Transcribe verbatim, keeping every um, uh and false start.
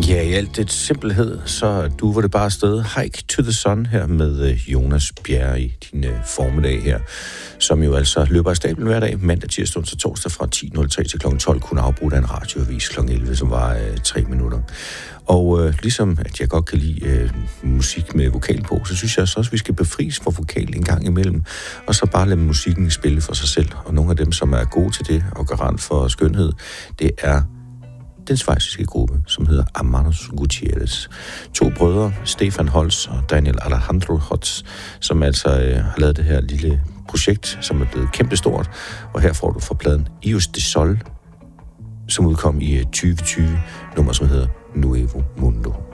Ja, i alt det simpelhed, så du var det bare afsted. Hike to the Sun her med Jonas Bjerre i din uh, formiddag her, som jo altså løber af stablen hver dag, mandag, tirsdag, onsdag, torsdag fra ti nul tre til klokken tolv, kunne afbrudt af en radioavis klokken elleve, som var uh, tre minutter. Og uh, ligesom at jeg godt kan lide uh, musik med vokal på, så synes jeg så også, at vi skal befries for vokal en gang imellem, og så bare lade musikken spille for sig selv. Og nogle af dem, som er gode til det og garant for skønhed, det er den schweiziske gruppe, som hedder Hermanos Gutierrez. To brødre, Stefan Holz og Daniel Alejandro Holz, som altså øh, har lavet det her lille projekt, som er blevet kæmpestort. Og her får du fra pladen Ius de Sol, som udkom i tyve tyve, nummer som hedder Nuevo Mundo.